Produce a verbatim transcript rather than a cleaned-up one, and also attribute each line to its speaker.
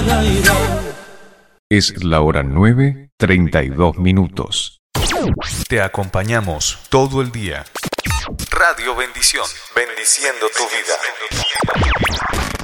Speaker 1: Es la hora nueve, treinta y dos minutos.
Speaker 2: Te acompañamos todo el día. Radio Bendición, bendiciendo tu vida.